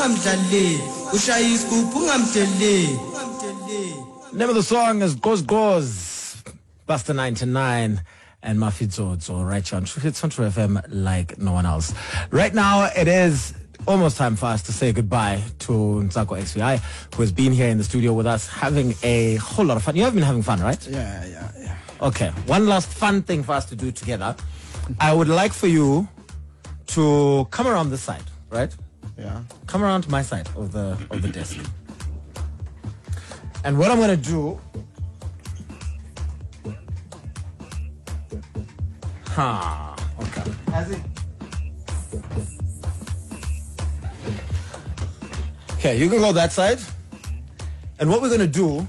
Name of the song is Goes, Buster 99 and Mafitzo. Right here on True Hits on True FM like no one else. Right now, it is almost time for us to say goodbye to Ntsako XVI, who has been here in the studio with us having a whole lot of fun. You have been having fun, right? Yeah. Okay, one last fun thing for us to do together. I would like for you to come around this side, right? Yeah. Come around to my side of the desk. And what I'm going to do... Okay. Okay, you can go that side. And what we're going to do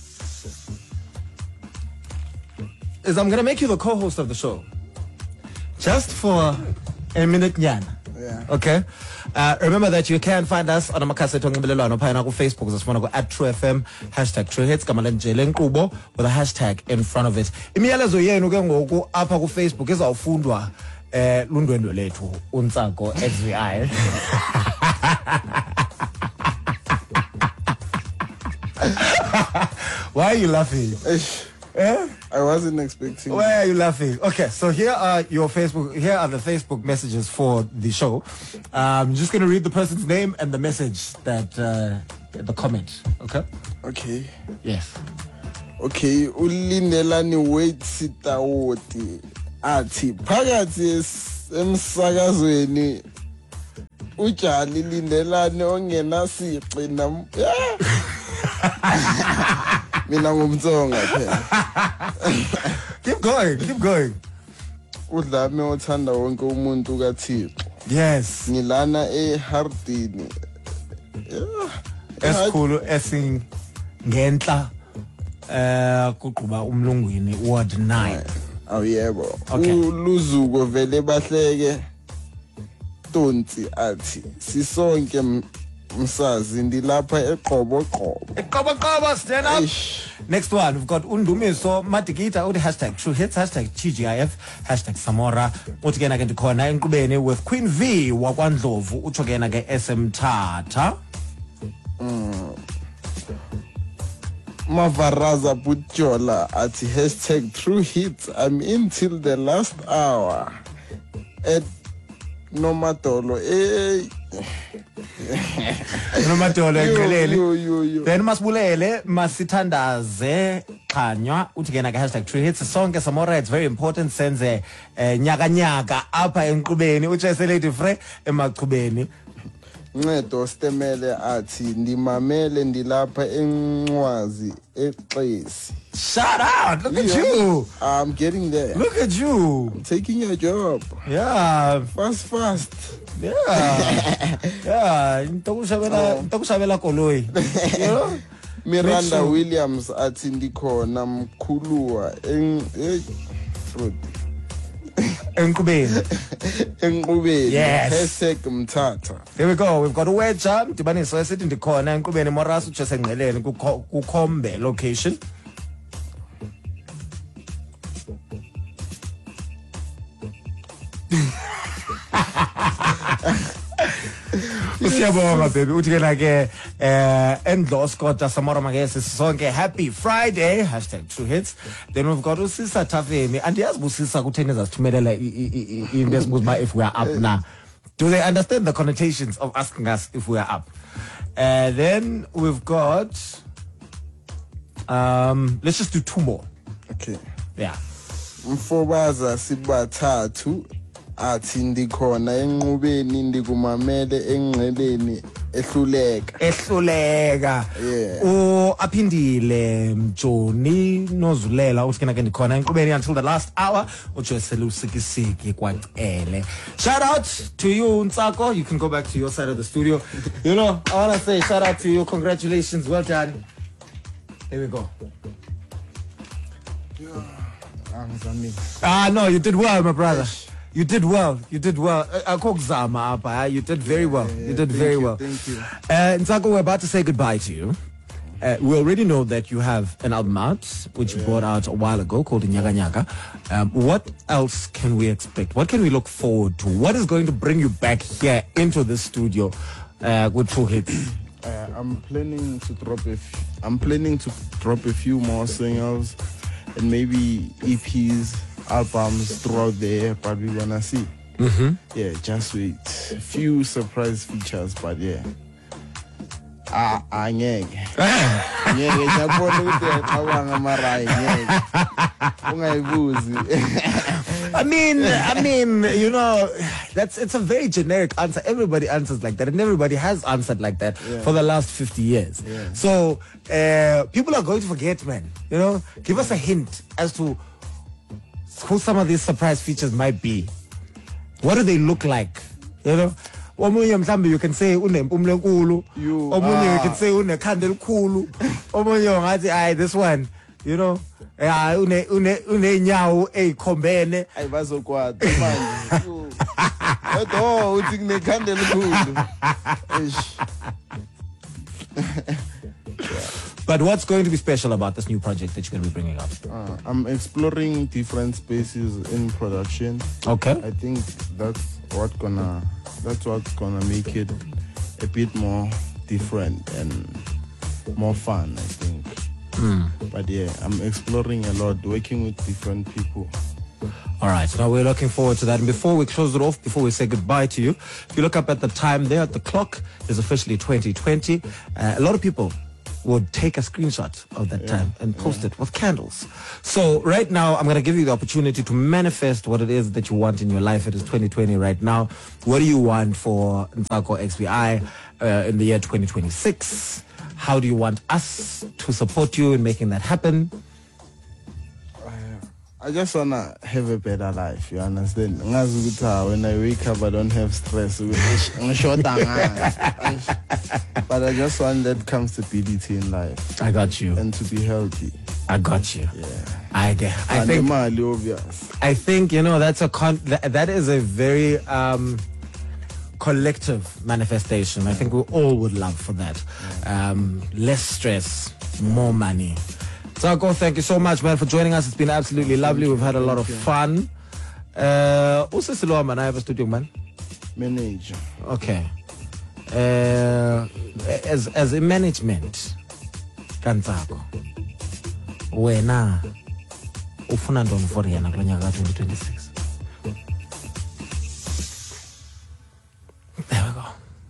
is I'm going to make you the co-host of the show. Just for a minute, Nyan. Yeah. Okay? Remember that you can find us on Amakase Tongibelelano Payana Facebook. Just want to go at True FM, hashtag True Hits, Kamalenjele Nkubo, with a hashtag in front of it. Imiyalezo yenu ke ngoku apha ku Facebook izawufundwa lundwendwe lethu Ntsako XVI. Why are you laughing? Eh? I wasn't expecting. Why are you laughing? Okay, so here are the Facebook messages for the show. I'm just going to read the person's name and the message that the comment. Okay? Okay. Yes. Okay, ulindelani wait sitawoti athi phakathi emsakazweni ujali lindelani ongena siqi nam. Mina ngumtsonga phela. Keep going. Udlame othanda wonke umuntu kaThixo. Yes. Ngilana eHardini. Esikhulu esingentla kuquba umlungwini ward 9. Awuyebo. Okay. Uluzuko vele bahleke Tonti athi sisonke Msazi ndilapha eqobo. Eqobo, stand up. Next one, we've got Undumiso Matikita with hashtag True Hits, hashtag TGIF, hashtag Samora. Utigena ke ndikhona enkqubeni with Queen V wakwandlovu utshokena ke SM Tata. Mavaraza Butjola athi hashtag True Hits. I'm in till the last hour at Nomatolo. Nomatolo eqheleni. Yo. Then masibulele masithandaze Khanywa utigena ke hashtag True Hits sonke Samora. It's very important senze nyaka apha enkqubeni utshese lady Fre emaqhubeni. Ncedo Stemele athi ndimamele ndilapha encwazi exesi. Shout out! Look at you! I'm getting there. Look at you! I'm taking your job. Yeah. Fast. Yeah. Ntokushabela koloi. You know? Miranda Williams athi ndikhona mkhuluwa Enkqubeni. Yes. Hashtag Mthatha. Here we go. We've got a wedge. Dibaniso esithi ndikhona enkqubeni Morasu utshese ngqeleni kukhombe location. Usiyabonga baby uthi ke na ke endlos kodwa Samora Magesi sonke happy Friday hashtag True Hits. Then we've got Usisa Tafeni andiyazi busisa kutheni zasithumelela into esibuza if we are up now. Do they understand the connotations of asking us if we are up? Then we've got let's just do two more. Okay. Yeah. Mfobaza sibathathu athi ndikhona enqubeni ndikumamele engqeleni ehluleka. Yeah. Aphindile Mjoni nozulela uthi ke ndikhona enqubeni until the last hour ujosela usikisiki kwacele. Shout out to you Ntsako. You can go back to your side of the studio. You know, I want to say shout out to you. Congratulations. Well done. Here we go. No, you did well, my brother. You did well. You did very well. You did very well. Thank you. Ntsako, we're about to say goodbye to you. We already know that you have an album out, which you brought out a while ago, called Nyaga. What else can we expect? What can we look forward to? What is going to bring you back here into the studio with True Hits? I'm planning to drop a few more singles and maybe EPs, albums throughout the year, but we're gonna see. Yeah, just wait. A few surprise features, but yeah. Ngeke ngiyabona ukuthi uyaqabanga mara ungayibuzi. I mean, you know, it's a very generic answer. Everybody answers like that, and everybody has answered like that for the last 50 years. Yeah. So people are going to forget, man. You know, give us a hint as to who some of these surprise features might be. What do they look like? You know, omunye mhlambe you can say unempumlo enkulu, omunye you can say unekhanda elikhulu, omunye ngathi ayi this one, you know, unenyawo ezikhombene ayibazokwata manje edo uthi kunekhanda elikhulu. But what's going to be special about this new project that you're going to be bringing up? I'm exploring different spaces in production. Okay. I think that's what's gonna make it a bit more different and more fun, I think. But yeah, I'm exploring a lot, working with different people. All right, so now we're looking forward to that. And before we close it off, before we say goodbye to you, if you look up at the time there at the clock, it's officially 2020. A lot of people would take a screenshot of that time and post it with candles. So right now, I'm going to give you the opportunity to manifest what it is that you want in your life. It is 2020 right now. What do you want for Ntsako XVI in the year 2026? How do you want us to support you in making that happen? I just wanna have a better life, you understand? When I wake up, I don't have stress. But I just want that comfortability in life. I got you. And to be healthy. I got you. Yeah. I think you know that is a very collective manifestation. I think we all would love for that. Less stress, more money. Ntsako, thank you so much, man, for joining us. It's been absolutely lovely. We've had a lot of fun. Usisiloa man, I have a studio man. Manager. Okay. As a management, Ntsako, wena ufuna ntoni for yena kulo nyaka 2026? There we go.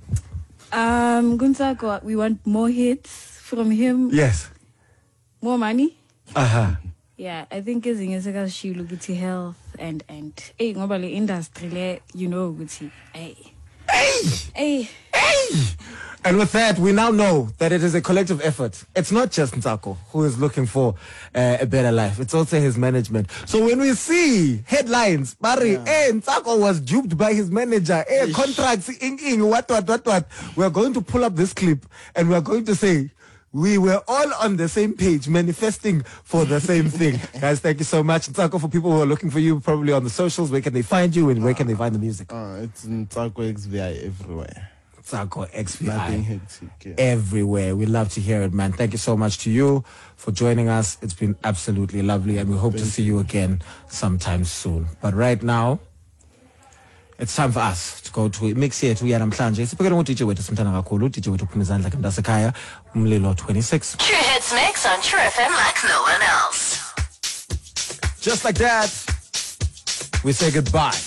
Ntsako, we want more hits from him. Yes. More money. Yeah, I think ezinye sekashilo ukuthi health and ngoba le industry le, you know ukuthi hey. And with that, we now know that it is a collective effort. It's not just Ntsako who is looking for a better life. It's also his management. So when we see headlines, Barry, Ntsako was duped by his manager, contracts, what, we're going to pull up this clip and we're going to say, we were all on the same page, manifesting for the same thing. Guys, thank you so much. Ntsako, for people who are looking for you probably on the socials, where can they find you and where can they find the music? It's Ntsako XVI everywhere. Ntsako XVI. Nothing hectic. Everywhere. We love to hear it, man. Thank you so much to you for joining us. It's been absolutely lovely, and we hope to see you again sometime soon. But right now, it's time for us to go to mix here to yanamhlanje. Sibhekene ngo-DJ wethu simthanda kakhulu, DJ wethu uphuma izandla ke mntasekhaya, umlilo 26. True Hits Mix on True FM like no one else. Just like that, we say goodbye.